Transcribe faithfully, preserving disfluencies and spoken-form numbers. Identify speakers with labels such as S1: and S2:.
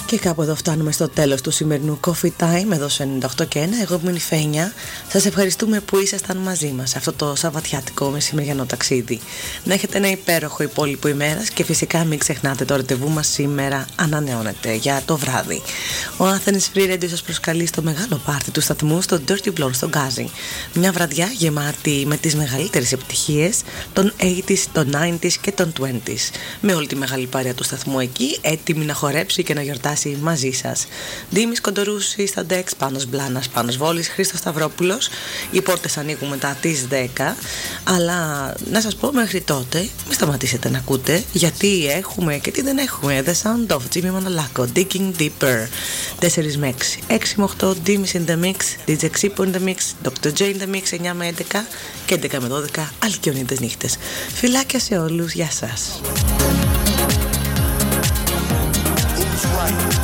S1: Και κάπου εδώ φτάνουμε στο τέλος του σημερινού Coffee Time εδώ στο ενενήντα οκτώ και ένα. Εγώ που είμαι η Φένια. Σας ευχαριστούμε που ήσασταν μαζί μας αυτό το σαββατιάτικο μεσημεριανό ταξίδι. Να έχετε ένα υπέροχο υπόλοιπο ημέρας και φυσικά μην ξεχνάτε το ραντεβού μας σήμερα ανανεώνεται για το βράδυ. Ο Athens Free Radio σας προσκαλεί στο μεγάλο πάρτι του σταθμού στο Dirty Blonde στο Γκάζι. Μια βραδιά γεμάτη με τις μεγαλύτερες επιτυχίες των ογδόντα, των ενενήντα και των είκοσι. Με όλη τη μεγάλη παρέα του σταθμού εκεί, έτοιμη να χορέψει και να γιορτάσει μαζί σας. Δήμης Κοντορούση στα Ντεξ, Πάνος Μπλάνας, Πάνος Βόλης, Χρήστος Σταυρόπουλος. Οι πόρτες ανοίγουν μετά τις δέκα. Αλλά να σας πω μέχρι τότε, μην σταματήσετε να ακούτε, γιατί έχουμε και τι δεν έχουμε. The Sound of Jimmy Manolaco, Digging Deeper. τέσσερα με έξι, έξι με οκτώ, Dimis in the Mix, ντι τζέι Xipo in the Mix, ντόκτορ J in the Mix, εννιά με έντεκα και έντεκα με δώδεκα, Αλκιονίδες νύχτες. Φιλάκια σε όλους, γεια σας.